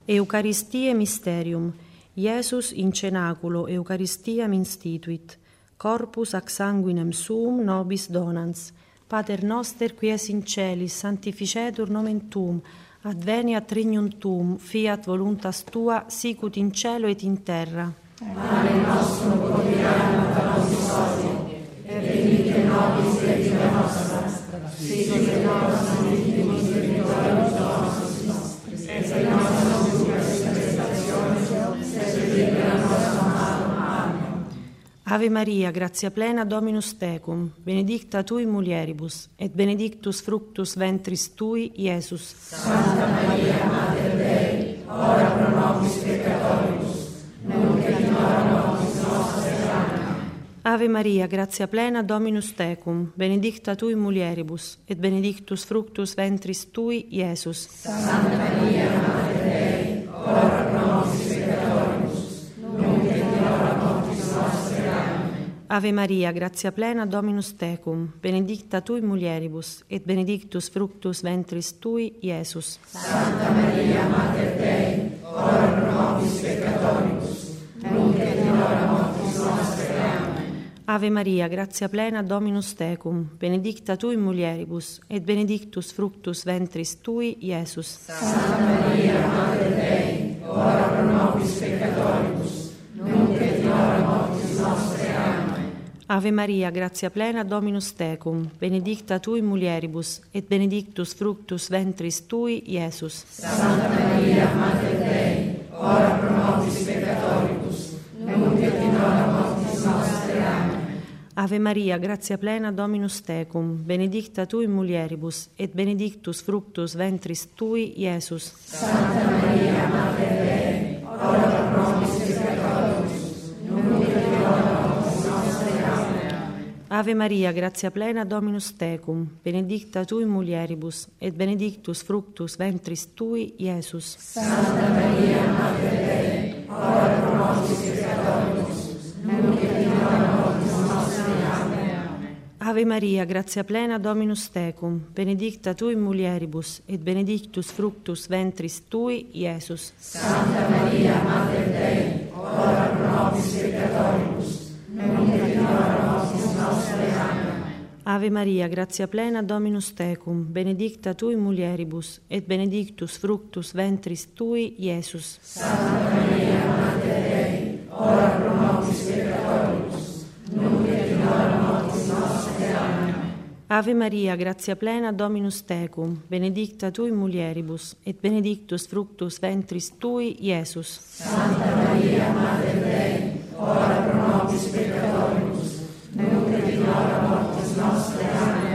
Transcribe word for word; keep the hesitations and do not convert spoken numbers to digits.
Eucharistie Mysterium, Iesus in cenaculo Eucharistiam instituit, corpus ac sanguinem suum nobis donans. Pater noster qui es in celis, sanctificetur nomen tuum, adveniat regnum tuum, fiat voluntas tua, sicut in cielo et in terra. Pane nostrum quotidianum da nobis hodie, et dimitte nobis debita nostra, sicut et nos dimittibus debitoribus nostris, et non nos inducas in tentationem, sed libera nos a malum. Amen. Ave Maria, gratia plena, Dominus tecum, benedicta tui mulieribus, et benedictus fructus ventris tui, Iesus. Santa Maria, Mater Dei, ora pro nobis peccatoribus, nunc et in hora mortis nostre. Amen. Ave Maria, gratia plena, Dominus tecum, benedicta tui mulieribus, et benedictus fructus ventris tui, Iesus. Santa Maria, Mater Dei, ora pro nobis peccatoribus, nunc et in hora mortis nostre. Amen. Ave Maria, gratia plena, Dominus tecum, benedicta tui mulieribus, et benedictus fructus ventris tui, Iesus. Santa Maria, Mater Dei, ora pro nobis peccatoribus, nunc et in hora mortis nostre. Amen. Ave Maria, gratia plena, Dominus tecum, benedicta tui mulieribus, et benedictus fructus ventris tui, Iesus. Santa Maria, Mater Dei, ora pro nobis peccatoribus, nunc et in hora mortis nostre. Amen. Ave Maria, gratia plena, Dominus tecum, benedicta tui mulieribus, et benedictus fructus ventris tui, Iesus. Santa Maria, Mater Dei, ora pro nobis peccatoribus, nunc et in hora mortis nostre. Amen. Ave Maria, gratia plena, Dominus tecum, benedicta tui mulieribus, et benedictus fructus ventris tui, Iesus. Santa Maria, Mater Dei, ora pro nobis peccatoribus, nunc et in hora mortis nostre. Amen. Ave Maria, gratia plena, Dominus tecum, benedicta tui mulieribus, et benedictus fructus ventris tui, Iesus. Santa Maria, Mater Dei, ora pro nobis peccatoribus, nunc et in hora mortis nostre. Amen. Ave Maria, gratia plena, Dominus tecum, benedicta tui mulieribus, et benedictus fructus ventris tui, Iesus. Santa Maria, Mater Dei, ora pro nobis peccatoribus, nunc et in hora mortis nostre. Amen. Ave Maria, gratia plena, Dominus tecum, benedicta tui mulieribus, et benedictus fructus ventris tui, Iesus. Santa Maria, Mater Dei, ora pro nobis peccatoribus, nunc et in hora mortis nostre. Amen. Ave Maria, gratia plena, Dominus tecum, benedicta tui mulieribus, et benedictus fructus ventris tui, Iesus. Santa Maria, Mater Dei,